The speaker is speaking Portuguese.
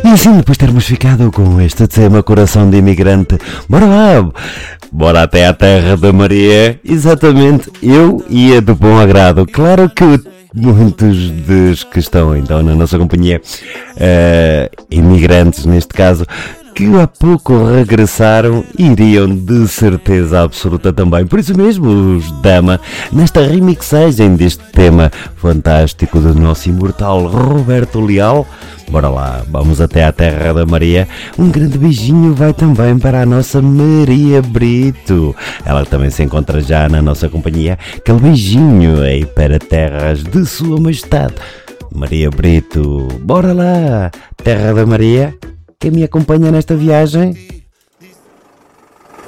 E assim, depois de termos ficado com este tema Coração de Imigrante, bora lá, bora até à terra da Maria. Exatamente, eu ia de bom agrado. Claro que muitos dos que estão então na nossa companhia, imigrantes neste caso, que há pouco regressaram, iriam de certeza absoluta também. Por isso mesmo, os Dama, nesta remixagem deste tema fantástico do nosso imortal Roberto Leal. Bora lá, vamos até à terra da Maria. Um grande beijinho vai também para a nossa Maria Brito. Ela também se encontra já na nossa companhia. Aquele beijinho aí para terras de Sua Majestade Maria Brito. Bora lá, terra da Maria. Quem me acompanha nesta viagem?